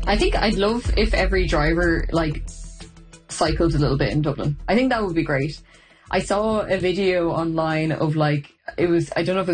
I think I'd love if every driver like cycled a little bit in Dublin. I think that would be great. I saw a video online of like, it was, I don't know if it was